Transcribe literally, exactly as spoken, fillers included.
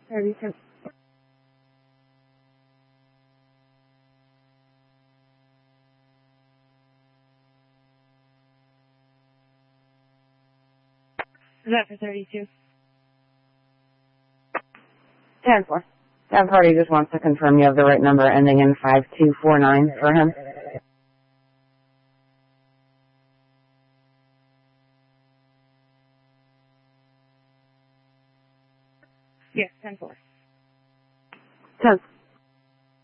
thirty-two. Is that for thirty-two? ten four. That party just wants to confirm you have the right number ending in five two four nine for him. Yes, ten four. ten.